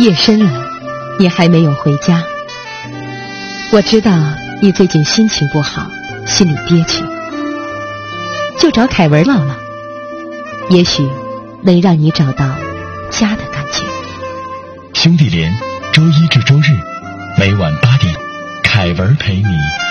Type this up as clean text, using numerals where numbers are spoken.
夜深了，你还没有回家。我知道你最近心情不好，心里憋屈，就找凯文唠唠，也许能让你找到家的感觉。 兄弟连，周一至周日每晚8点，凯文陪你